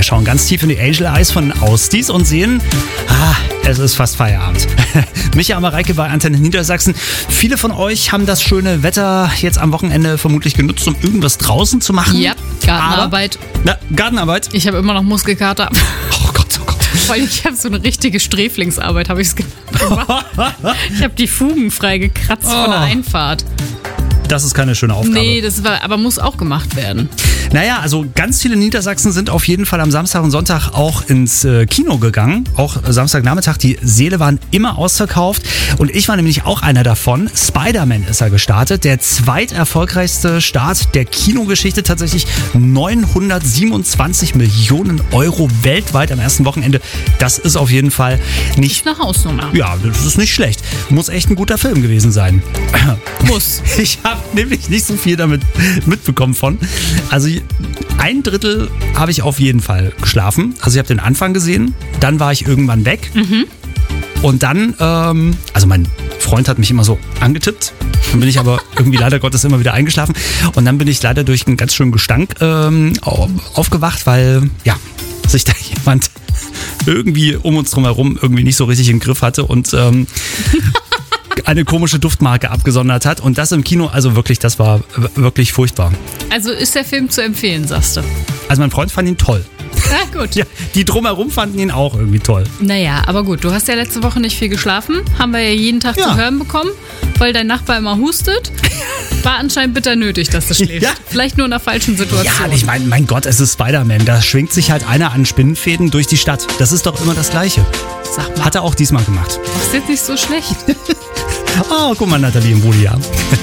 schauen ganz tief in die Angel Eyes von Austis und sehen, es ist fast Feierabend. Micha Mareike bei Antenne Niedersachsen. Viele von euch haben das schöne Wetter jetzt am Wochenende vermutlich genutzt, um irgendwas draußen zu machen. Ja, Gartenarbeit. Gartenarbeit. Ich habe immer noch Muskelkater. Oh Gott, oh Gott. Weil ich habe so eine richtige Sträflingsarbeit, habe ich es gemacht. Ich habe die Fugen frei gekratzt von der Einfahrt. Das ist keine schöne Aufgabe. Nee, aber muss auch gemacht werden. Naja, also ganz viele Niedersachsen sind auf jeden Fall am Samstag und Sonntag auch ins Kino gegangen. Auch Samstagnachmittag. Die Säle waren immer ausverkauft. Und ich war nämlich auch einer davon. Spider-Man ist er gestartet. Der zweiterfolgreichste Start der Kinogeschichte. Tatsächlich 927 Millionen Euro weltweit am ersten Wochenende. Das ist auf jeden Fall nicht... Eine Hausnummer. Ja, das ist nicht schlecht. Muss echt ein guter Film gewesen sein. Muss. Ich habe nämlich nicht so viel damit mitbekommen von. Also 1/3 habe ich auf jeden Fall geschlafen. Also ich habe den Anfang gesehen, dann war ich irgendwann weg. Und dann, also mein Freund hat mich immer so angetippt. Dann bin ich aber irgendwie leider Gottes immer wieder eingeschlafen. Und dann bin ich leider durch einen ganz schönen Gestank aufgewacht, weil ja, sich da jemand irgendwie um uns drum herum irgendwie nicht so richtig im Griff hatte und eine komische Duftmarke abgesondert hat. Und das im Kino, also wirklich, das war wirklich furchtbar. Also ist der Film zu empfehlen, sagst du? Also mein Freund fand ihn toll. Ja, gut. Ja, die drumherum fanden ihn auch irgendwie toll. Naja, aber gut, du hast ja letzte Woche nicht viel geschlafen. Haben wir ja jeden Tag Ja. zu hören bekommen, weil dein Nachbar immer hustet. War anscheinend bitter nötig, dass du schläfst. Ja. Vielleicht nur in einer falschen Situation. Ja, ich meine, mein Gott, es ist Spider-Man. Da schwingt sich halt einer an Spinnenfäden durch die Stadt. Das ist doch immer das Gleiche. Sag mal, Hat er auch diesmal gemacht. das ist jetzt nicht so schlecht. Oh, guck mal, Nathalie im Wohljahr.